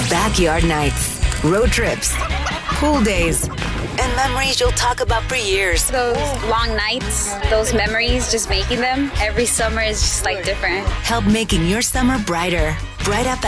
Backyard nights, road trips, pool days, and memories you'll talk about for years. Those long nights, those memories, just making them every summer is just like different. Help making your summer brighter. Bright FM.